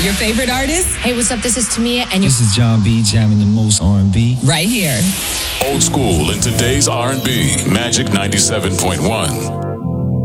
Your favorite artist? Hey, what's up? This is Tamia, and This is John B. jamming the most R&B. Right here. Old school in today's R&B. Magic 97.1.